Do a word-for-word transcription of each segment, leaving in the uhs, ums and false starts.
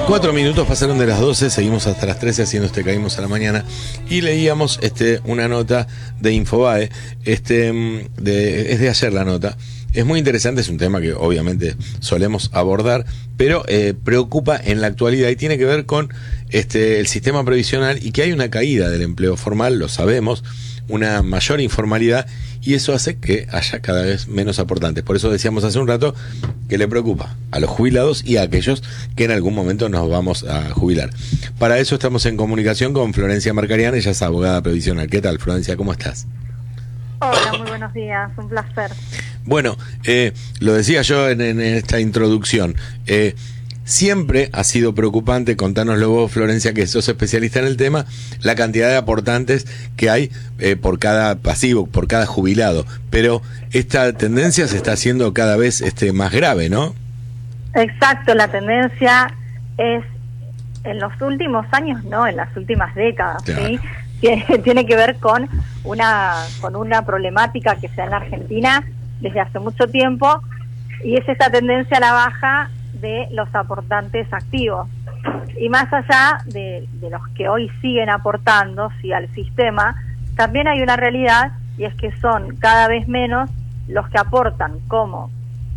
Cuatro minutos pasaron de las doce, seguimos hasta las trece haciendo este Caímos a la Mañana y leíamos este una nota de Infobae, este de, es de ayer la nota. Es muy interesante, es un tema que obviamente solemos abordar, pero eh, preocupa en la actualidad y tiene que ver con este el sistema previsional y que hay una caída del empleo formal, lo sabemos, una mayor informalidad y eso hace que haya cada vez menos aportantes. Por eso decíamos hace un rato que le preocupa a los jubilados y a aquellos que en algún momento nos vamos a jubilar. Para eso estamos en comunicación con Florencia Marcarian, ella es abogada previsional. ¿Qué tal, Florencia? ¿Cómo estás? Hola, muy buenos días, un placer. Bueno, eh, lo decía yo en, en esta introducción, eh, siempre ha sido preocupante, contanoslo vos, Florencia, que sos especialista en el tema, la cantidad de aportantes que hay eh, por cada pasivo, por cada jubilado, pero esta tendencia se está haciendo cada vez este, más grave, ¿no? Exacto, la tendencia es en los últimos años, no, en las últimas décadas, claro. ¿Sí? Que tiene que ver con una, con una problemática que se da en la Argentina desde hace mucho tiempo, y es esta tendencia a la baja de los aportantes activos. Y más allá de, de los que hoy siguen aportando, sí, al sistema, también hay una realidad, y es que son cada vez menos los que aportan como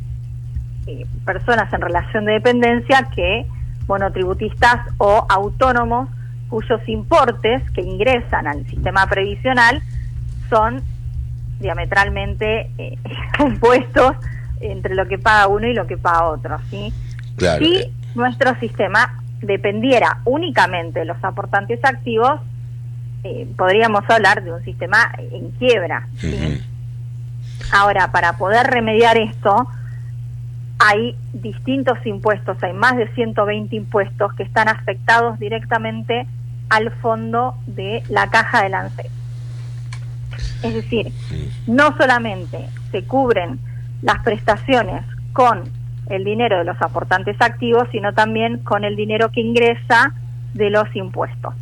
eh, personas en relación de dependencia que monotributistas o autónomos cuyos importes que ingresan al sistema previsional son diametralmente eh, compuestos entre lo que paga uno y lo que paga otro, ¿sí? Claro. Si nuestro sistema dependiera únicamente de los aportantes activos, eh, podríamos hablar de un sistema en quiebra, ¿sí? Uh-huh. Ahora, para poder remediar esto, hay distintos impuestos, hay más de ciento veinte impuestos que están afectados directamente al fondo de la caja del ANSES. Es decir, no solamente se cubren las prestaciones con el dinero de los aportantes activos, sino también con el dinero que ingresa de los impuestos.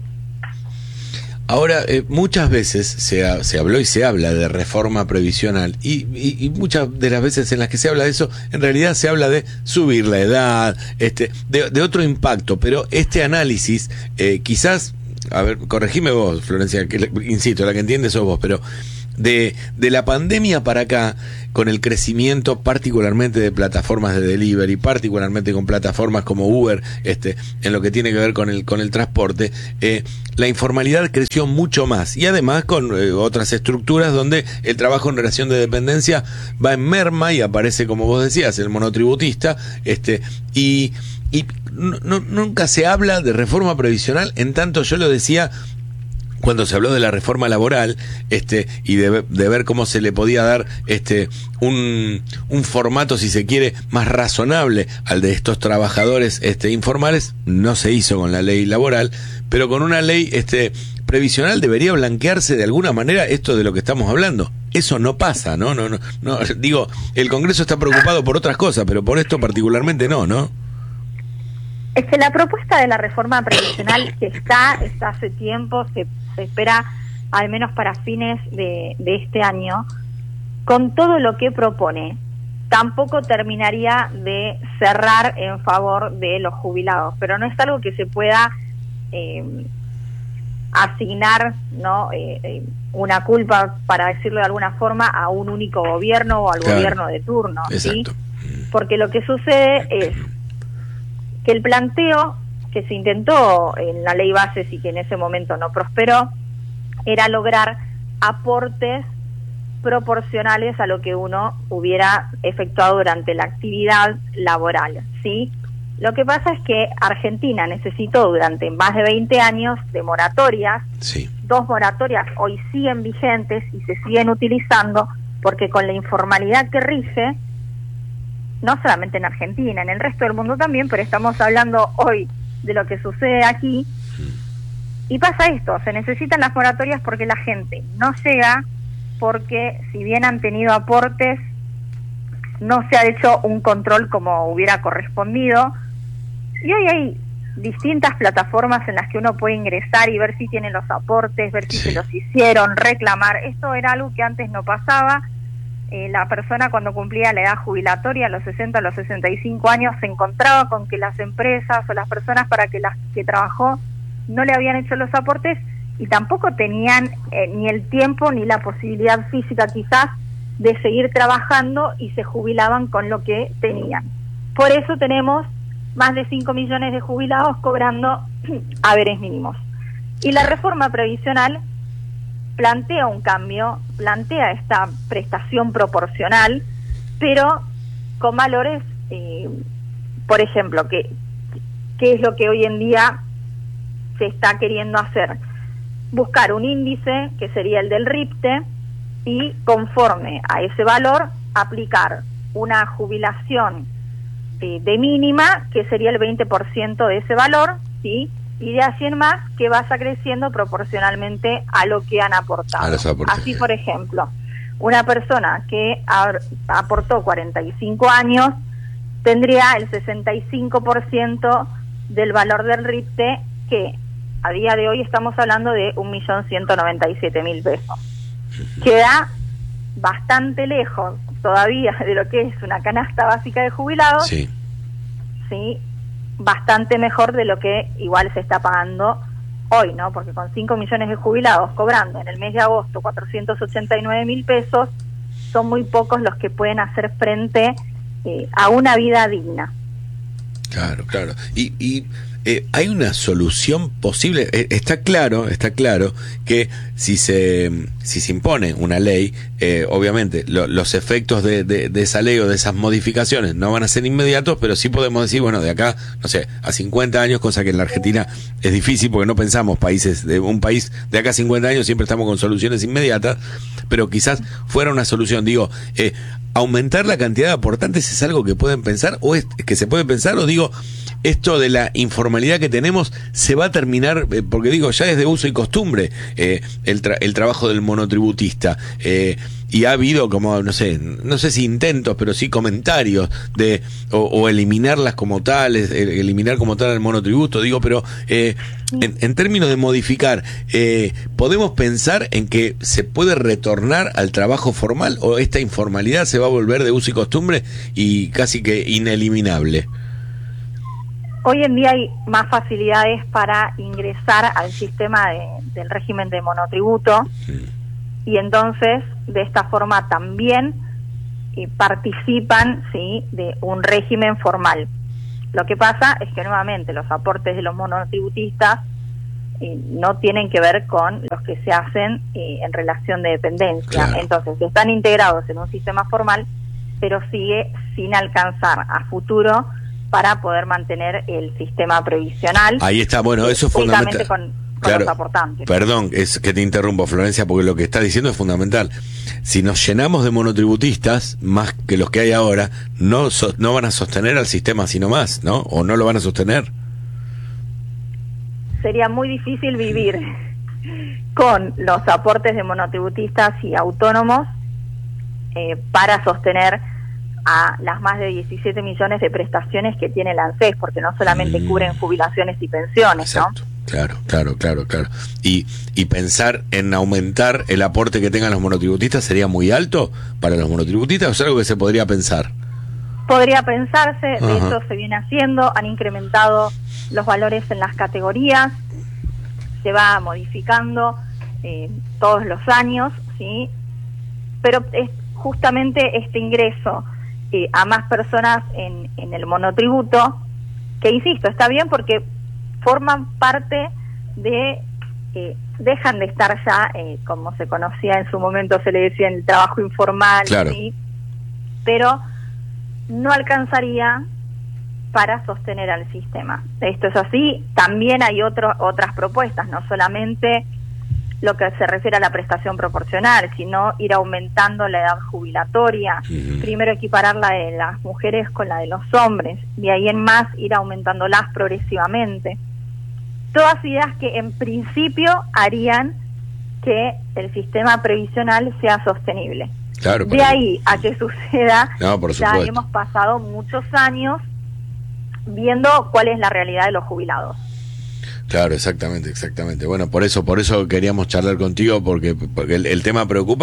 Ahora, eh, muchas veces se, ha, se habló y se habla de reforma previsional y, y, y muchas de las veces en las que se habla de eso, en realidad se habla de subir la edad, este, de, de otro impacto, pero este análisis, eh, quizás, a ver, corregime vos, Florencia, que insisto, la que entiende sos vos, pero de, de la pandemia para acá, con el crecimiento particularmente de plataformas de delivery, particularmente con plataformas como Uber, este, en lo que tiene que ver con el con el transporte, eh, la informalidad creció mucho más y además con eh, otras estructuras donde el trabajo en relación de dependencia va en merma y aparece, como vos decías, el monotributista, este, y, y no, no, nunca se habla de reforma previsional, en tanto yo lo decía cuando se habló de la reforma laboral, este, y de, de ver cómo se le podía dar este un, un formato, si se quiere, más razonable al de estos trabajadores este informales, no se hizo con la ley laboral, pero con una ley este previsional debería blanquearse de alguna manera esto de lo que estamos hablando. Eso no pasa, ¿no? No, no, no, digo, el Congreso está preocupado por otras cosas, pero por esto particularmente no, ¿no? Es que la propuesta de la reforma previsional que está, está hace tiempo, se, se espera al menos para fines de, de este año, con todo lo que propone, tampoco terminaría de cerrar en favor de los jubilados, pero no es algo que se pueda eh, asignar, ¿no? Eh, eh, una culpa, para decirlo de alguna forma, a un único gobierno o al claro. gobierno de turno, ¿sí? Porque lo que sucede es que el planteo que se intentó en la ley bases y que en ese momento no prosperó era lograr aportes proporcionales a lo que uno hubiera efectuado durante la actividad laboral, ¿sí? Lo que pasa es que Argentina necesitó durante más de veinte años de moratorias, sí. Dos moratorias hoy siguen vigentes y se siguen utilizando porque con la informalidad que rige, no solamente en Argentina, en el resto del mundo también, pero estamos hablando hoy de lo que sucede aquí, y pasa esto, se necesitan las moratorias porque la gente no llega, porque si bien han tenido aportes, no se ha hecho un control como hubiera correspondido, y hoy hay distintas plataformas en las que uno puede ingresar y ver si tienen los aportes, ver si sí. se los hicieron, reclamar. Esto era algo que antes no pasaba, eh, la persona cuando cumplía la edad jubilatoria, a los sesenta, a los sesenta y cinco años, se encontraba con que las empresas o las personas para que las que trabajó no le habían hecho los aportes y tampoco tenían eh, ni el tiempo ni la posibilidad física quizás de seguir trabajando y se jubilaban con lo que tenían. Por eso tenemos más de cinco millones de jubilados cobrando haberes mínimos. Y la reforma previsional plantea un cambio, plantea esta prestación proporcional, pero con valores, eh, por ejemplo, que, que es lo que hoy en día se está queriendo hacer, buscar un índice que sería el del R I P T E y conforme a ese valor aplicar una jubilación eh, de mínima que sería el veinte por ciento de ese valor, ¿sí? Y de allí en más que vaya creciendo proporcionalmente a lo que han aportado. Así, por ejemplo, una persona que aportó cuarenta y cinco años tendría el sesenta y cinco por ciento del valor del R I P T E, que a día de hoy estamos hablando de un millón ciento noventa y siete mil pesos. Queda bastante lejos todavía de lo que es una canasta básica de jubilados, sí, sí, bastante mejor de lo que igual se está pagando hoy, ¿no? Porque con cinco millones de jubilados cobrando en el mes de agosto cuatrocientos ochenta y nueve mil pesos, son muy pocos los que pueden hacer frente eh, a una vida digna. Claro, claro. Y, y eh, hay una solución posible. Eh, está claro, está claro que si se si se impone una ley, eh, obviamente lo, los efectos de, de, de esa ley o de esas modificaciones no van a ser inmediatos, pero sí podemos decir, bueno, de acá, no sé, a cincuenta años, cosa que en la Argentina es difícil porque no pensamos países de un país de acá a cincuenta años, siempre estamos con soluciones inmediatas, pero quizás fuera una solución. Digo, eh, aumentar la cantidad de aportantes es algo que pueden pensar o es que se puede pensar, o digo, esto de la informalidad que tenemos se va a terminar, eh, porque digo, ya es de uso y costumbre eh, el, tra el trabajo del monotributista, eh, y ha habido como, no sé, no sé si intentos, pero sí comentarios de o, o eliminarlas como tales, eh, eliminar como tal el monotributo, digo, pero eh, en, en términos de modificar, eh, ¿podemos pensar en que se puede retornar al trabajo formal o esta informalidad se va a volver de uso y costumbre y casi que ineliminable? Hoy en día hay más facilidades para ingresar al sistema de, del régimen de monotributo, sí, y entonces de esta forma también eh, participan, sí, de un régimen formal. Lo que pasa es que nuevamente los aportes de los monotributistas eh, no tienen que ver con los que se hacen eh, en relación de dependencia. Claro. Entonces están integrados en un sistema formal, pero sigue sin alcanzar a futuro para poder mantener el sistema previsional. Ahí está, bueno, eso es fundamental. Con, con claro, los aportantes. Perdón, es que te interrumpo, Florencia, porque lo que estás diciendo es fundamental. Si nos llenamos de monotributistas, más que los que hay ahora, no, so, no van a sostener al sistema sino más, ¿no? O no lo van a sostener. Sería muy difícil vivir con los aportes de monotributistas y autónomos eh, para sostener a las más de diecisiete millones de prestaciones que tiene el ANSES, porque no solamente mm. cubren jubilaciones y pensiones, exacto, ¿no? Claro, claro, claro, claro. Y, y pensar en aumentar el aporte que tengan los monotributistas sería muy alto para los monotributistas, ¿o es algo que se podría pensar? Podría pensarse, de Ajá. hecho se viene haciendo, han incrementado los valores en las categorías, se va modificando eh, todos los años, ¿sí? Pero es justamente este ingreso Eh, a más personas en, en el monotributo, que insisto, está bien porque forman parte de, eh, dejan de estar ya, eh, como se conocía en su momento, se le decía, en el trabajo informal, claro, ¿sí? Pero no alcanzaría para sostener al sistema. Esto es así. También hay otro, otras propuestas, no solamente lo que se refiere a la prestación proporcional, sino ir aumentando la edad jubilatoria, uh-huh. primero equiparar la de las mujeres con la de los hombres, de ahí en más ir aumentándolas progresivamente. Todas ideas que en principio harían que el sistema previsional sea sostenible. Claro, de ahí a que suceda, no, por ya supuesto. hemos pasado muchos años viendo cuál es la realidad de los jubilados. Claro, exactamente, exactamente. Bueno, por eso, por eso queríamos charlar contigo, porque, porque el, el tema preocupa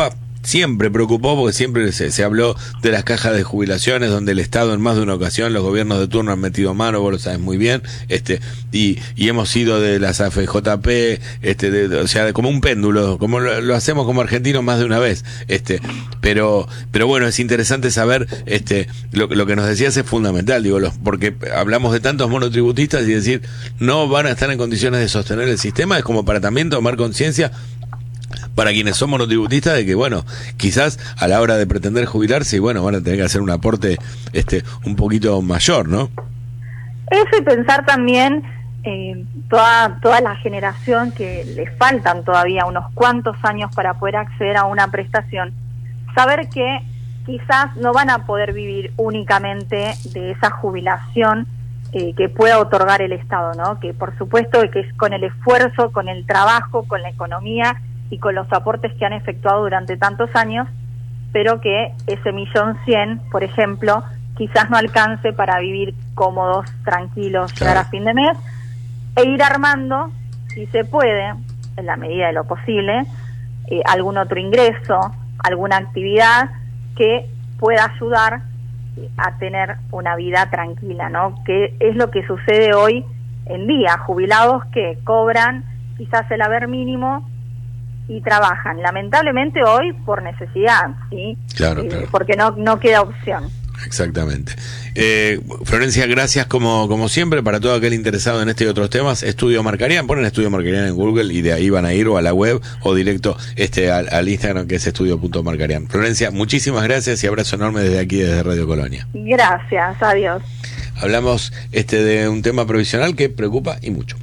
siempre preocupó, porque siempre se, se habló de las cajas de jubilaciones, donde el Estado en más de una ocasión, los gobiernos de turno han metido mano, vos lo sabes muy bien, este, y, y hemos ido de las A F J P, este, de, de, o sea, de, como un péndulo, como lo, lo hacemos como argentinos más de una vez, este, pero, pero bueno, es interesante saber, este, lo, lo que nos decías es fundamental, digo, los, porque hablamos de tantos monotributistas y decir, no van a estar en condiciones de sostener el sistema, es como para también tomar conciencia para quienes son monotributistas de que, bueno, quizás a la hora de pretender jubilarse, bueno, van a tener que hacer un aporte este un poquito mayor, ¿no? Eso, y pensar también eh, toda, toda la generación que le faltan todavía unos cuantos años para poder acceder a una prestación, saber que quizás no van a poder vivir únicamente de esa jubilación eh, que pueda otorgar el Estado, ¿no? Que por supuesto que es con el esfuerzo, con el trabajo, con la economía y con los aportes que han efectuado durante tantos años, pero que ese millón cien, por ejemplo, quizás no alcance para vivir cómodos, tranquilos, claro, llegar a fin de mes, e ir armando, si se puede, en la medida de lo posible, eh, algún otro ingreso, alguna actividad que pueda ayudar a tener una vida tranquila, ¿no? Que es lo que sucede hoy en día, jubilados que cobran quizás el haber mínimo y trabajan, lamentablemente hoy por necesidad, ¿sí? Claro, eh, claro. Porque no, no queda opción. Exactamente. Eh, Florencia, gracias como, como siempre. Para todo aquel interesado en este y otros temas, Estudio Marcarián, ponen Estudio Marcarián en Google y de ahí van a ir o a la web o directo este al, al Instagram, que es estudio punto marcarián. Florencia, muchísimas gracias y abrazo enorme desde aquí, desde Radio Colonia. Gracias, adiós. Hablamos este de un tema provisional que preocupa y mucho.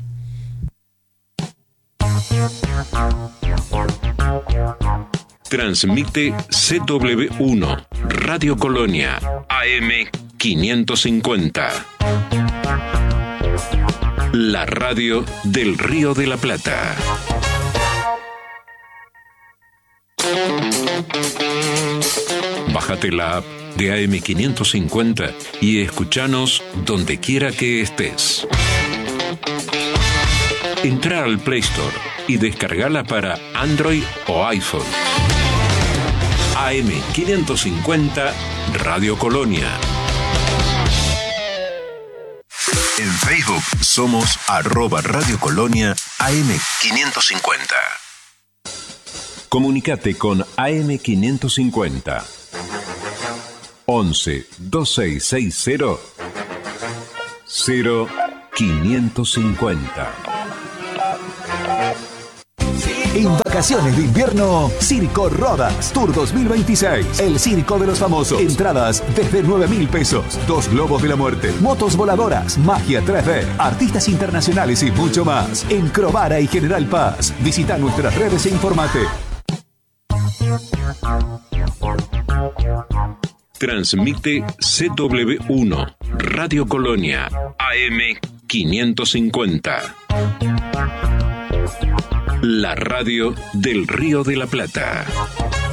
Transmite C W uno, Radio Colonia, A M quinientos cincuenta. La radio del Río de la Plata. Bájate la app de A M quinientos cincuenta y escuchanos donde quiera que estés. Entra al Play Store y descargala para Android o iPhone. A M quinientos cincuenta Radio Colonia. En Facebook somos arroba Radio Colonia A M quinientos cincuenta. Comunicate con A M quinientos cincuenta. once, veintiséis sesenta, cero quinientos cincuenta. En vacaciones de invierno, Circo Rodas Tour dos mil veintiséis. El circo de los famosos. Entradas desde nueve mil pesos. Dos globos de la muerte. Motos voladoras. Magia tres D. Artistas internacionales y mucho más. En Crovara y General Paz. Visita nuestras redes e informate. Transmite C W uno, Radio Colonia, A M quinientos cincuenta. La radio del Río de la Plata.